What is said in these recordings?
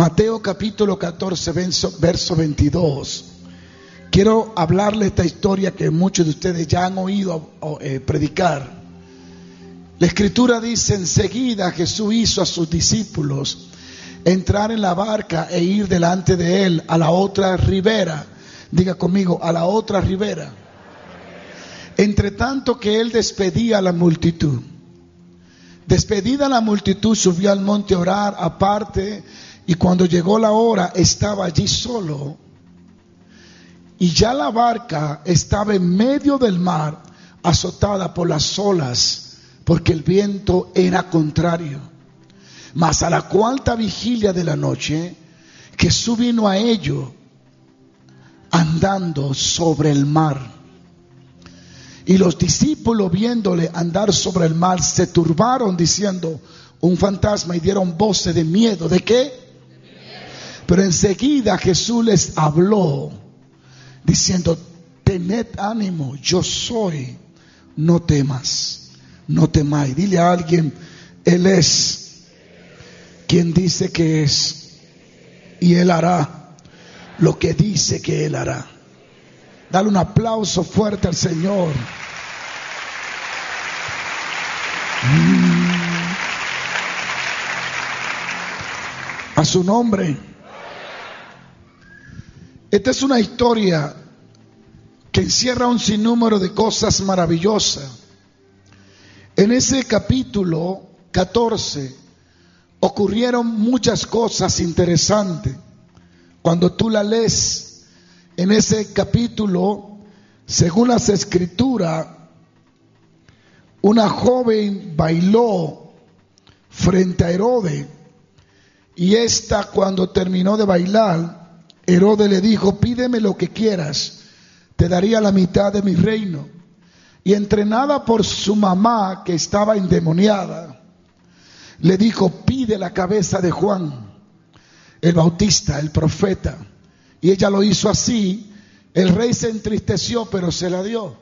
Mateo capítulo 14, verso 22. Quiero hablarle esta historia que muchos de ustedes ya han oído predicar. La escritura dice: enseguida Jesús hizo a sus discípulos entrar en la barca e ir delante de él a la otra ribera. Diga conmigo, a la otra ribera. Entre tanto que él despedía a la multitud. Despedida la multitud, subió al monte a orar aparte, y cuando llegó la hora estaba allí solo. Y ya la barca estaba en medio del mar, azotada por las olas, porque el viento era contrario. Mas a la cuarta vigilia de la noche, Jesús vino a ellos andando sobre el mar. Y los discípulos, viéndole andar sobre el mar, se turbaron diciendo: un fantasma, y dieron voces de miedo. ¿De qué? Pero enseguida Jesús les habló diciendo: tened ánimo, yo soy, no temas, no temáis. Dile a alguien: Él es quien dice que es, y Él hará lo que dice que Él hará. Dale un aplauso fuerte al Señor. A su nombre. Esta es una historia que encierra un sinnúmero de cosas maravillosas. En ese capítulo 14 ocurrieron muchas cosas interesantes. Cuando tú la lees en ese capítulo, según las escrituras, una joven bailó frente a Herodes, y esta, cuando terminó de bailar, Herodes le dijo: pídeme lo que quieras, te daría la mitad de mi reino. Y entrenada por su mamá, que estaba endemoniada, le dijo: pide la cabeza de Juan el Bautista, el profeta. Y ella lo hizo así. El rey se entristeció, pero se la dio.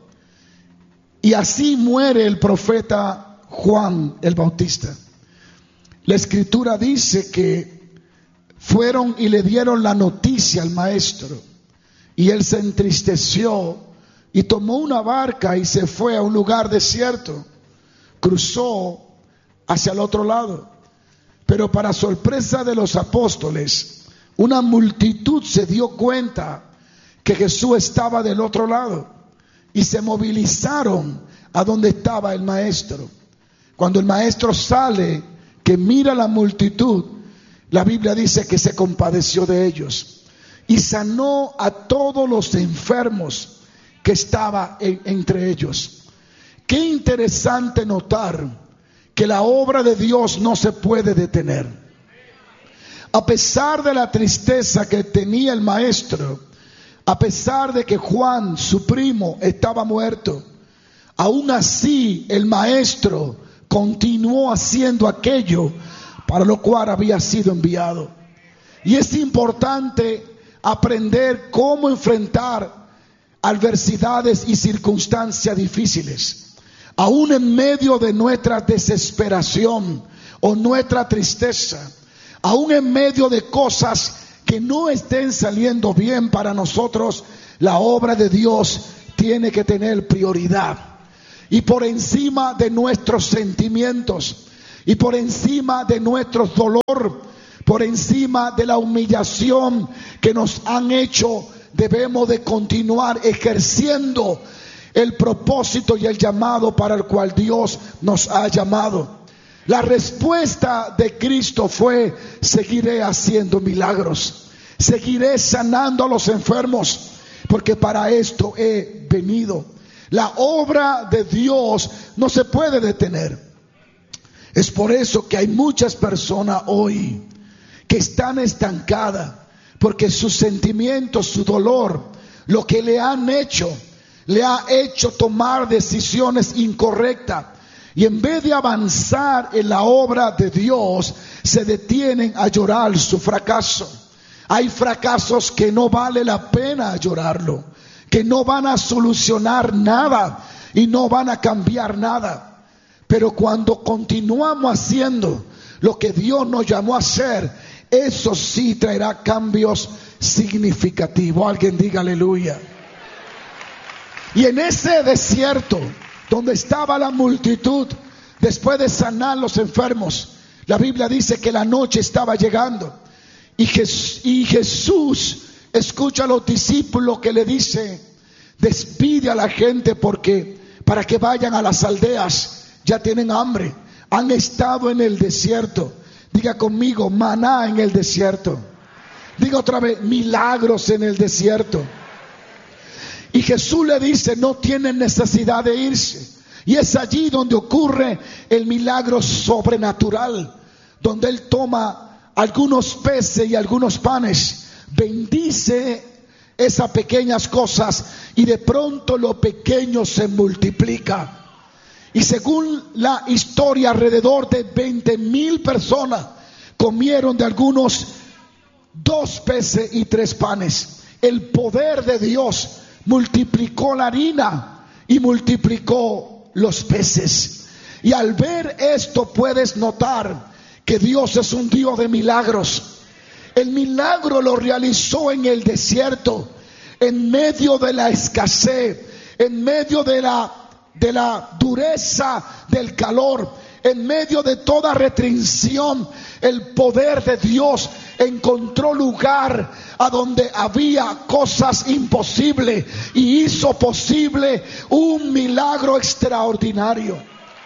Y así muere el profeta Juan el Bautista. La escritura dice que fueron y le dieron la noticia al maestro, y él se entristeció y tomó una barca y se fue a un lugar desierto. Cruzó hacia el otro lado. Pero para sorpresa de los apóstoles, una multitud se dio cuenta que Jesús estaba del otro lado y se movilizaron a donde estaba el maestro. Cuando el maestro sale, que mira la multitud, la Biblia dice que se compadeció de ellos y sanó a todos los enfermos que estaban entre ellos. Qué interesante notar que la obra de Dios no se puede detener. A pesar de la tristeza que tenía el maestro, a pesar de que Juan, su primo, estaba muerto, aún así el maestro continuó haciendo aquello para lo cual había sido enviado. Y es importante aprender cómo enfrentar adversidades y circunstancias difíciles. Aún en medio de nuestra desesperación o nuestra tristeza, aún en medio de cosas que no estén saliendo bien para nosotros, la obra de Dios tiene que tener prioridad. Y por encima de nuestros sentimientos, y por encima de nuestro dolor, por encima de la humillación que nos han hecho, debemos de continuar ejerciendo el propósito y el llamado para el cual Dios nos ha llamado. La respuesta de Cristo fue: seguiré haciendo milagros, seguiré sanando a los enfermos, porque para esto he venido. La obra de Dios no se puede detener. Es por eso que hay muchas personas hoy que están estancadas, porque sus sentimientos, su dolor, lo que le han hecho, le ha hecho tomar decisiones incorrectas. Y en vez de avanzar en la obra de Dios, se detienen a llorar su fracaso. Hay fracasos que no vale la pena llorarlo, que no van a solucionar nada y no van a cambiar nada. Pero cuando continuamos haciendo lo que Dios nos llamó a hacer, eso sí traerá cambios significativos. Alguien diga aleluya. Y en ese desierto, donde estaba la multitud, después de sanar los enfermos, la Biblia dice que la noche estaba llegando. Y Jesús escucha a los discípulos que le dice: despide a la gente para que vayan a las aldeas, ya tienen hambre, han estado en el desierto. Diga conmigo, maná en el desierto. Diga otra vez, milagros en el desierto. Y Jesús le dice: no tienen necesidad de irse. Y es allí donde ocurre el milagro sobrenatural, donde Él toma algunos peces y algunos panes, bendice esas pequeñas cosas, y de pronto lo pequeño se multiplica. Y según la historia, alrededor de 20,000 personas comieron de algunos 2 peces y 3 panes. El poder de Dios multiplicó la harina y multiplicó los peces. Y al ver esto puedes notar que Dios es un Dios de milagros. El milagro lo realizó en el desierto, en medio de la escasez, en medio de la dureza del calor, en medio de toda restricción. El poder de Dios encontró lugar a donde había cosas imposibles y hizo posible un milagro extraordinario.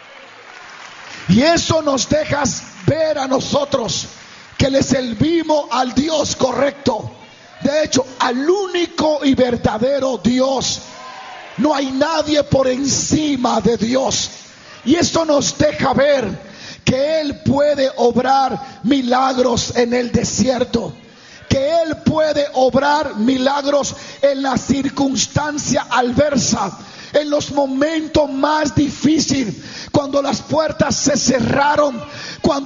Y eso nos deja ver a nosotros que le servimos al Dios correcto. De hecho, al único y verdadero Dios. No hay nadie por encima de Dios. Y esto nos deja ver que Él puede obrar milagros en el desierto, que Él puede obrar milagros en la circunstancia adversa, en los momentos más difíciles, cuando las puertas se cerraron, cuando